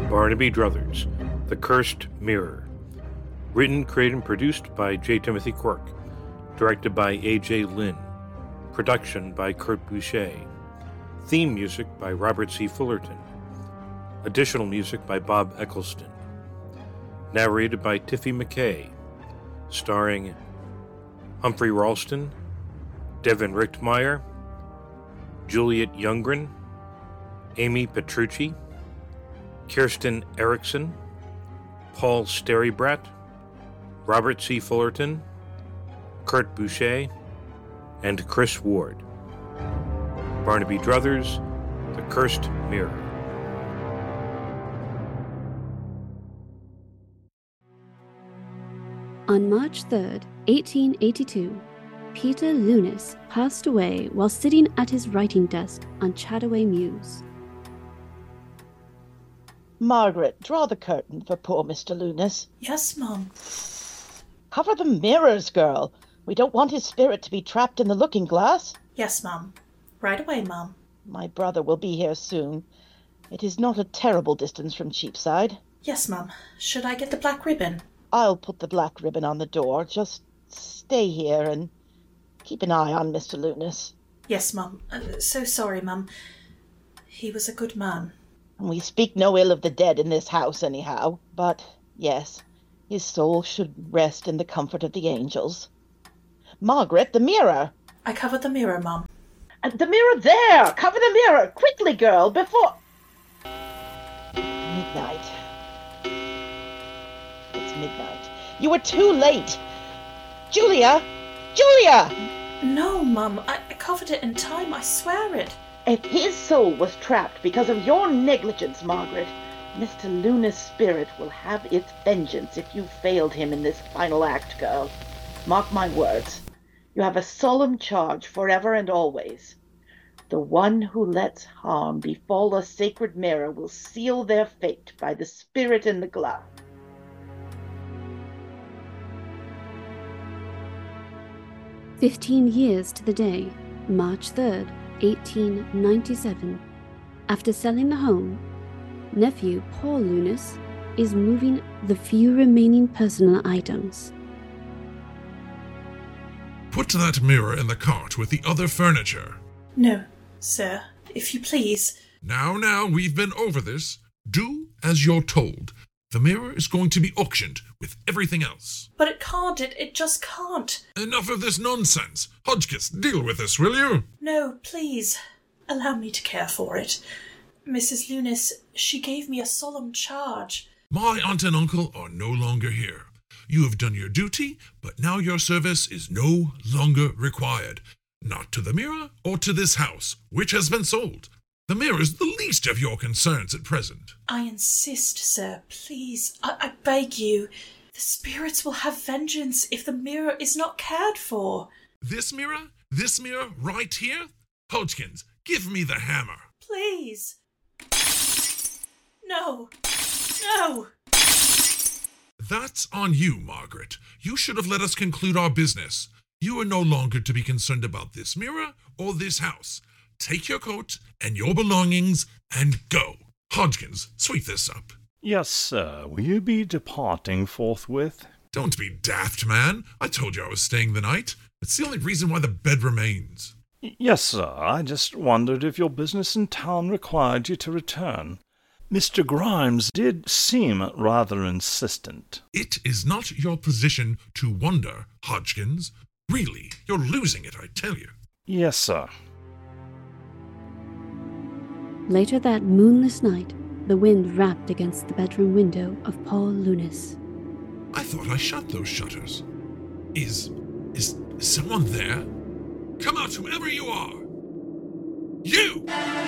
Barnaby Druthers, The Cursed Mirror. Written, created, and produced by J. Timothy Quirk. Directed by A.J. Lynn. Production by Kurt Boucher. Theme music by Robert C. Fullerton. Additional music by Bob Eccleston. Narrated by Tiffy McKay. Starring Humphrey Ralston, Devin Richtmeyer, Juliet Youngren, Amy Petrucci, Kirsten Erickson, Paul Sterybrat, Robert C. Fullerton, Kurt Boucher, and Chris Ward. Barnaby Druthers, The Cursed Mirror. On March 3rd, 1882, Peter Lunis passed away while sitting at his writing desk on Chataway Mews. Margaret, draw the curtain for poor Mr. Lunis. Yes, Mum. Cover the mirrors, girl. We don't want his spirit to be trapped in the looking-glass. Yes, Mum. Right away, Mum. My brother will be here soon. It is not a terrible distance from Cheapside. Yes, Mum. Should I get the black ribbon? I'll put the black ribbon on the door. Just stay here and keep an eye on Mr. Lunis. Yes, Mum. So sorry, Mum. He was a good man. We speak no ill of the dead in this house, anyhow. But, yes, his soul should rest in the comfort of the angels. Margaret, the mirror! I covered the mirror, Mum. The mirror there! Cover the mirror! Quickly, girl, before... Midnight. It's midnight. You were too late! Julia! Julia! No, Mum. I covered it in time. I swear it. If his soul was trapped because of your negligence, Margaret, Mr. Luna's spirit will have its vengeance if you failed him in this final act, girl. Mark my words. You have a solemn charge forever and always. The one who lets harm befall a sacred mirror will seal their fate by the spirit in the glass. "15 years to the day, March 3rd, 1897. After selling the home, nephew Paul Lunis is moving the few remaining personal items. Put that mirror in the cart with the other furniture. No, sir. If you please. Now, we've been over this. Do as you're told. The mirror is going to be auctioned with everything else. But it can't. It just can't. Enough of this nonsense. Hodgkiss, deal with this, will you? No, please. Allow me to care for it. Mrs. Lunis, she gave me a solemn charge. My aunt and uncle are no longer here. You have done your duty, but now your service is no longer required. Not to the mirror or to this house, which has been sold. The mirror is the least of your concerns at present. I insist, sir. Please, I beg you. The spirits will have vengeance if the mirror is not cared for. This mirror right here? Hodgkins, give me the hammer. Please. No. That's on you, Margaret. You should have let us conclude our business. You are no longer to be concerned about this mirror or this house. Take your coat and your belongings and go. Hodgkins, sweep this up. Yes, sir. Will you be departing forthwith? Don't be daft, man. I told you I was staying the night. It's the only reason why the bed remains. Yes, sir. I just wondered if your business in town required you to return. Mr. Grimes did seem rather insistent. It is not your position to wonder, Hodgkins. Really, you're losing it, I tell you. Yes, sir. Later that moonless night, the wind rapped against the bedroom window of Paul Lunis. I thought I shut those shutters. Is someone there? Come out, whoever you are! You!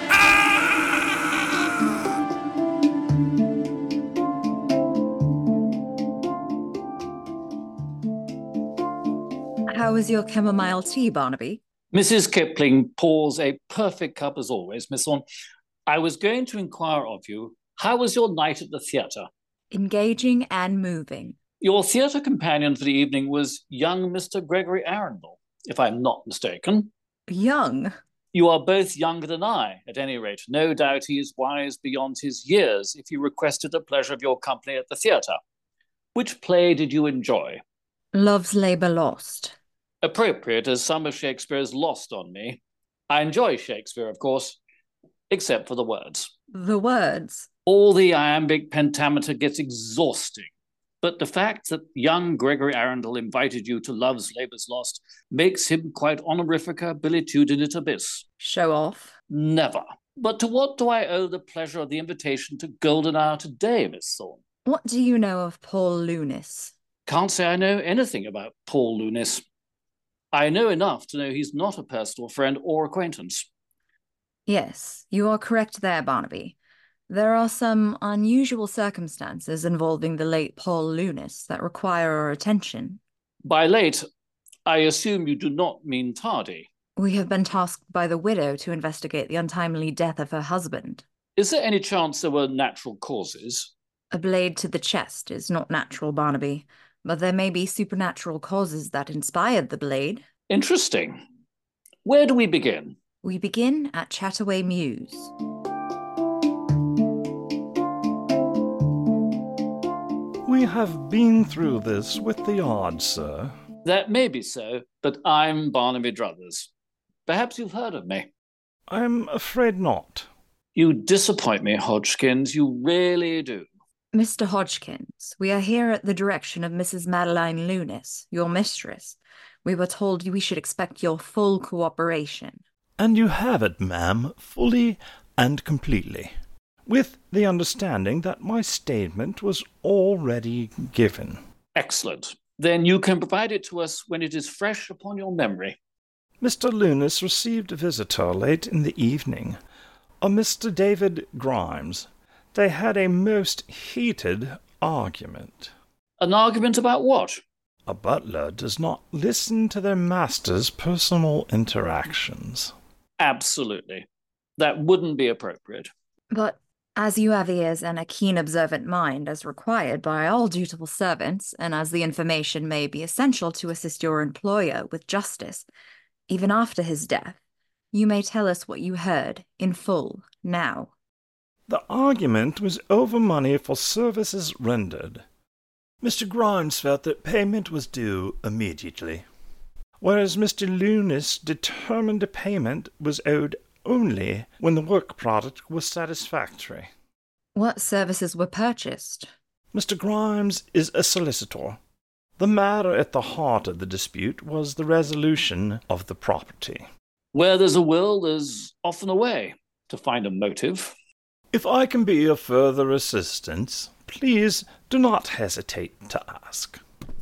How is your chamomile tea, Barnaby? Mrs. Kipling pours a perfect cup as always, Miss Thorne. I was going to inquire of you, how was your night at the theatre? Engaging and moving. Your theatre companion for the evening was young Mr. Gregory Arundel, if I'm not mistaken. Young? You are both younger than I, at any rate. No doubt he is wise beyond his years if he requested the pleasure of your company at the theatre. Which play did you enjoy? Love's Labour Lost. Appropriate, as some of Shakespeare is lost on me. I enjoy Shakespeare, of course, except for the words. The words? All the iambic pentameter gets exhausting. But the fact that young Gregory Arundel invited you to Love's Labour's Lost makes him quite honorifica bilitudinet abyss. Show off? Never. But to what do I owe the pleasure of the invitation to Golden Hour today, Miss Thorne? What do you know of Paul Lunis? Can't say I know anything about Paul Lunis. I know enough to know he's not a personal friend or acquaintance. Yes, you are correct there, Barnaby. There are some unusual circumstances involving the late Paul Lunis that require our attention. By late, I assume you do not mean tardy. We have been tasked by the widow to investigate the untimely death of her husband. Is there any chance there were natural causes? A blade to the chest is not natural, Barnaby, but there may be supernatural causes that inspired the blade. Interesting. Where do we begin? We begin at Chataway Mews. We have been through this with the odds, sir. That may be so, but I'm Barnaby Druthers. Perhaps you've heard of me. I'm afraid not. You disappoint me, Hodgkins. You really do. Mr. Hodgkins, we are here at the direction of Mrs. Madeline Lunis, your mistress. We were told we should expect your full cooperation. And you have it, ma'am, fully and completely, with the understanding that my statement was already given. Excellent. Then you can provide it to us when it is fresh upon your memory. Mr. Lunis received a visitor late in the evening, a Mr. David Grimes. They had a most heated argument. An argument about what? A butler does not listen to their master's personal interactions. Absolutely. That wouldn't be appropriate. But as you have ears and a keen observant mind as required by all dutiful servants, and as the information may be essential to assist your employer with justice, even after his death, you may tell us what you heard in full now. The argument was over money for services rendered. Mr. Grimes felt that payment was due immediately, whereas Mr. Lunis determined a payment was owed only when the work product was satisfactory. What services were purchased? Mr. Grimes is a solicitor. The matter at the heart of the dispute was the resolution of the property. Where there's a will, there's often a way to find a motive. If I can be of further assistance, please do not hesitate to ask.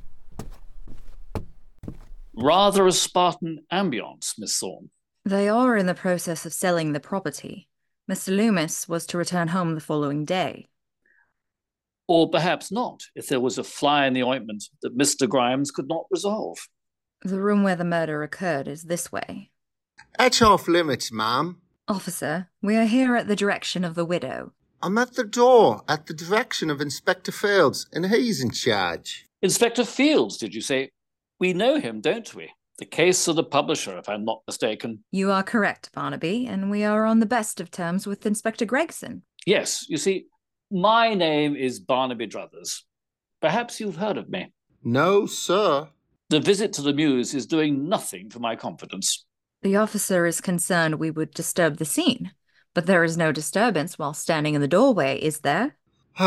Rather a Spartan ambience, Miss Thorne. They are in the process of selling the property. Mr. Loomis was to return home the following day. Or perhaps not, if there was a fly in the ointment that Mr. Grimes could not resolve. The room where the murder occurred is this way. That's off limits, ma'am. Officer, we are here at the direction of the widow. I'm at the door, at the direction of Inspector Fields, and he's in charge. Inspector Fields, did you say? We know him, don't we? The case of the publisher, if I'm not mistaken. You are correct, Barnaby, and we are on the best of terms with Inspector Gregson. Yes, you see, my name is Barnaby Druthers. Perhaps you've heard of me. No, sir. The visit to the Mews is doing nothing for my confidence. The officer is concerned we would disturb the scene, but there is no disturbance while standing in the doorway, is there?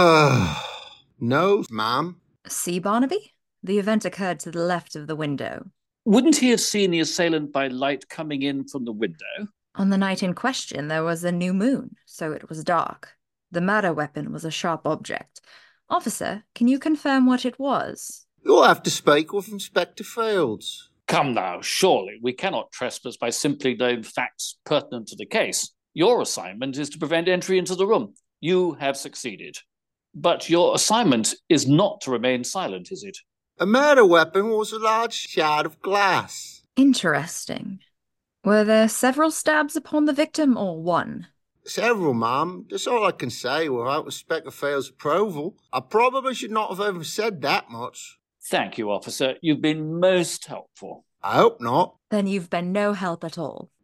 No, ma'am. See, Barnaby? The event occurred to the left of the window. Wouldn't he have seen the assailant by light coming in from the window? On the night in question, there was a new moon, so it was dark. The murder weapon was a sharp object. Officer, can you confirm what it was? You'll have to speak with Inspector Fields. Come now, surely we cannot trespass by simply knowing facts pertinent to the case. Your assignment is to prevent entry into the room. You have succeeded. But your assignment is not to remain silent, is it? A murder weapon was a large shard of glass. Interesting. Were there several stabs upon the victim, or one? Several, ma'am. That's all I can say without Inspector Fields' approval. I probably should not have ever said that much. Thank you, officer. You've been most helpful. I hope not. Then you've been no help at all.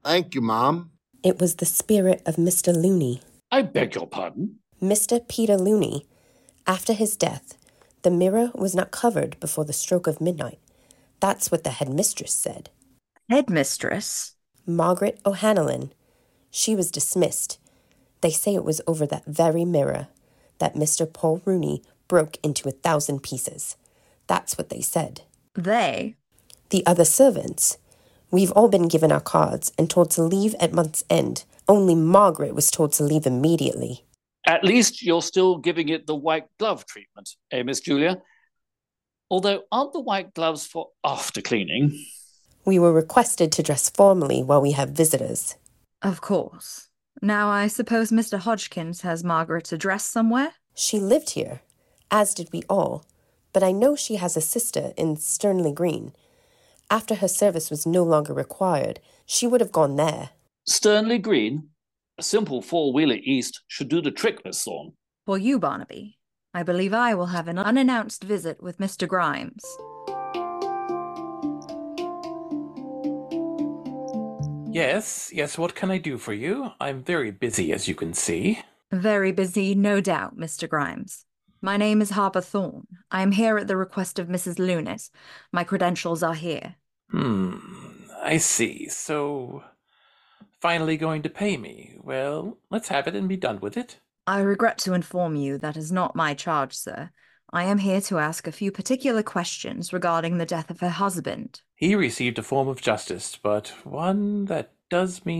Thank you, Mom. It was the spirit of Mr. Looney. I beg your pardon? Mr. Peter Looney. After his death, the mirror was not covered before the stroke of midnight. That's what the headmistress said. Headmistress? Margaret O'Hanlon. She was dismissed. They say it was over that very mirror that Mr. Paul Rooney broke into 1,000 pieces. That's what they said. They? The other servants. We've all been given our cards and told to leave at month's end. Only Margaret was told to leave immediately. At least you're still giving it the white glove treatment, eh, Miss Julia? Although, aren't the white gloves for after cleaning? We were requested to dress formally while we have visitors. Of course. Now, I suppose Mr. Hodgkins has Margaret's address somewhere? She lived here, as did we all, but I know she has a sister in Sternley Green. After her service was no longer required, she would have gone there. Sternley Green? A simple four-wheeler east should do the trick, Miss Thorne. For you, Barnaby, I believe I will have an unannounced visit with Mr. Grimes. Yes, what can I do for you? I'm very busy, as you can see. Very busy, no doubt, Mr. Grimes. My name is Harper Thorne. I am here at the request of Mrs. Loonis. My credentials are here. I see. So, finally going to pay me. Well, let's have it and be done with it. I regret to inform you that is not my charge, sir. I am here to ask a few particular questions regarding the death of her husband. He received a form of justice, but one that does mean